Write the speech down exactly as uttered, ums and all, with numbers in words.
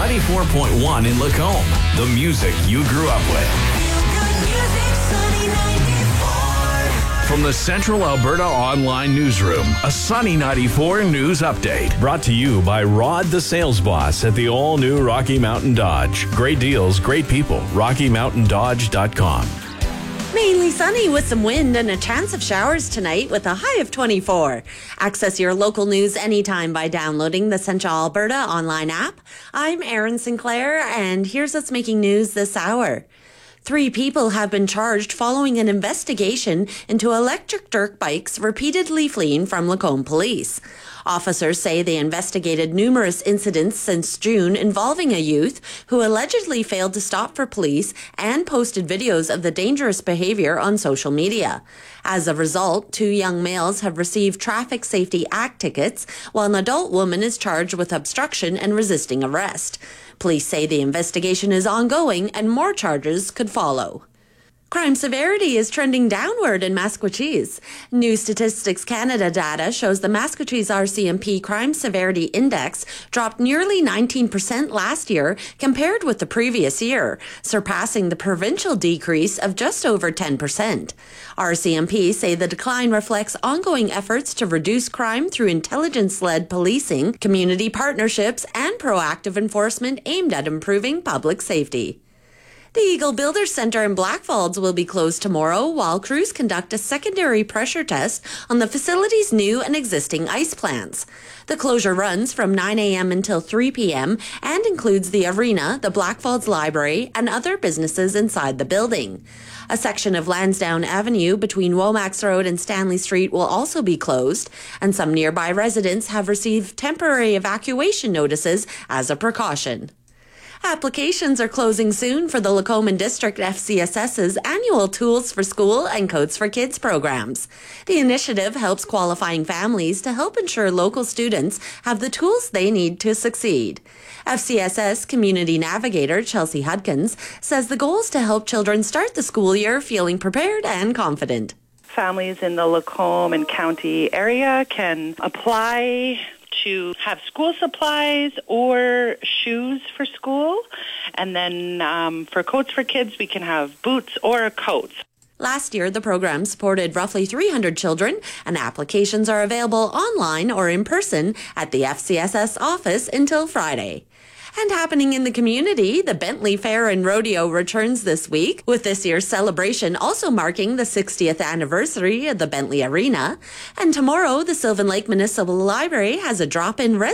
ninety-four point one in Lacombe. The music you grew up with. From the Central Alberta Online Newsroom, a Sunny ninety-four News Update. Brought to you by Rod the Sales Boss at the all-new Rocky Mountain Dodge. Great deals, great people. rocky mountain dodge dot com. Mainly sunny with some wind and a chance of showers tonight with a high of twenty-four. Access your local news anytime by downloading the Central Alberta online app. I'm Erin Sinclair, and here's what's making news this hour. Three people have been charged following an investigation into electric dirt bikes repeatedly fleeing from Lacombe Police. Officers say they investigated numerous incidents since June involving a youth who allegedly failed to stop for police and posted videos of the dangerous behavior on social media. As a result, two young males have received Traffic Safety Act tickets, while an adult woman is charged with obstruction and resisting arrest. Police say the investigation is ongoing and more charges could follow. Crime severity is trending downward in Maskwacis. New Statistics Canada data shows the Maskwacis R C M P Crime Severity Index dropped nearly nineteen percent last year compared with the previous year, surpassing the provincial decrease of just over ten percent. R C M P say the decline reflects ongoing efforts to reduce crime through intelligence-led policing, community partnerships, and proactive enforcement aimed at improving public safety. The Eagle Builders Centre in Blackfalds will be closed tomorrow while crews conduct a secondary pressure test on the facility's new and existing ice plants. The closure runs from nine a.m. until three p.m. and includes the arena, the Blackfalds Library, and other businesses inside the building. A section of Lansdowne Avenue between Womax Road and Stanley Street will also be closed, and some nearby residents have received temporary evacuation notices as a precaution. Applications are closing soon for the Lacombe District F C S S's annual Tools for School and Coats for Kids programs. The initiative helps qualifying families to help ensure local students have the tools they need to succeed. F C S S Community Navigator Chelsea Hudkins says the goal is to help children start the school year feeling prepared and confident. Families in the Lacombe and County area can apply to have school supplies or shoes for school. And then um, for Coats for Kids, we can have boots or coats. Last year, the program supported roughly three hundred children, and applications are available online or in person at the F C S S office until Friday. And happening in the community, the Bentley Fair and Rodeo returns this week, with this year's celebration also marking the sixtieth anniversary of the Bentley Arena. And tomorrow, the Sylvan Lake Municipal Library has a drop-in resident